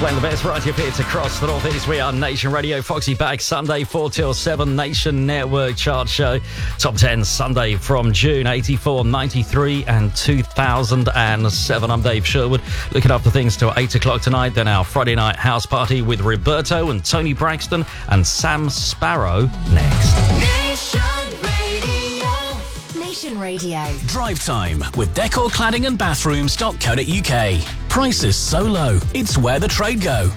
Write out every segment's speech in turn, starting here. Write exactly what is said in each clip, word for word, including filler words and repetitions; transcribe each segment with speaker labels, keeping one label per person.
Speaker 1: playing the best variety of hits across the North East. We are Nation Radio. Foxy back Sunday, four till seven. Nation Network Chart Show. Top ten Sunday from June eighty-four, ninety-three and two thousand seven. I'm Dave Sherwood. Looking after things till eight o'clock tonight. Then our Friday night house party with Roberto and Tony Braxton and Sam Sparrow next.
Speaker 2: Nation Radio. Nation Radio.
Speaker 3: Drive time with decor cladding and bathrooms dot co dot uk. Prices so low, it's where the trade go.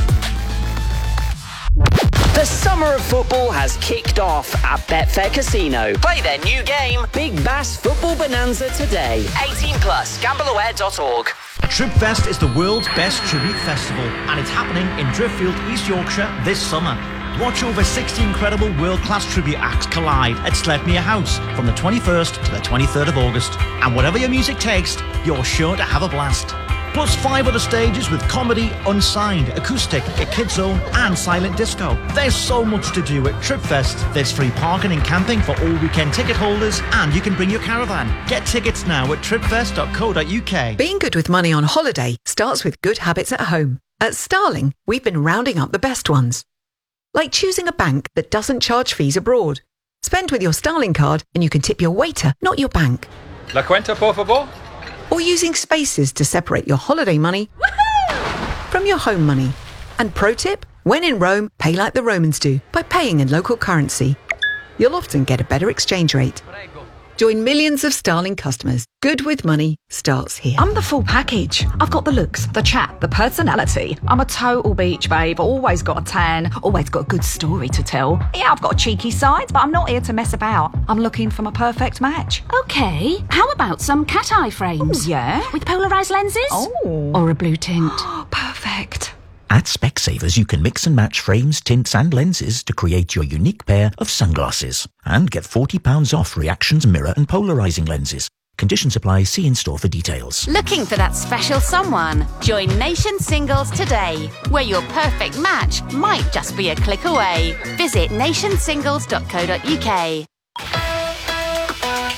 Speaker 4: The summer of football has kicked off at Betfair Casino. Play their new game, Big Bass Football Bonanza, today. eighteen plus, gamble aware dot org.
Speaker 5: Tripfest is the world's best tribute festival, and it's happening in Driffield, East Yorkshire this summer. Watch over sixty incredible world-class tribute acts collide at Sledmere House from the twenty-first to the twenty-third of August. And whatever your music tastes, you're sure to have a blast. Plus five other stages with comedy, unsigned, acoustic, a kids zone and silent disco. There's so much to do at Tripfest. There's free parking and camping for all weekend ticket holders, and you can bring your caravan. Get tickets now at tripfest dot co dot uk.
Speaker 6: Being good with money on holiday starts with good habits at home. At Starling, we've been rounding up the best ones. Like choosing a bank that doesn't charge fees abroad. Spend with your Starling card and you can tip your waiter, not your bank.
Speaker 7: La cuenta, por favor.
Speaker 6: Or using spaces to separate your holiday money from your home money. And pro tip, when in Rome, pay like the Romans do, by paying in local currency. You'll often get a better exchange rate. Join millions of Starling customers. Good with money starts here.
Speaker 8: I'm the full package. I've got the looks, the chat, the personality. I'm a total beach babe, always got a tan, always got a good story to tell. Yeah, I've got a cheeky side, but I'm not here to mess about. I'm looking for my perfect match.
Speaker 9: Okay, how about some cat eye frames?
Speaker 8: Ooh, yeah?
Speaker 9: With polarised lenses?
Speaker 8: Oh.
Speaker 9: Or a blue tint?
Speaker 8: Perfect.
Speaker 10: At Specsavers, you can mix and match frames, tints and lenses to create your unique pair of sunglasses. And get forty pounds off Reactions mirror and polarising lenses. Conditions apply. See in store for details.
Speaker 11: Looking for that special someone? Join Nation Singles today, where your perfect match might just be a click away. Visit nation singles dot co dot uk.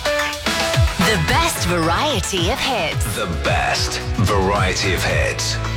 Speaker 2: The best variety of hits.
Speaker 12: The best variety of hits.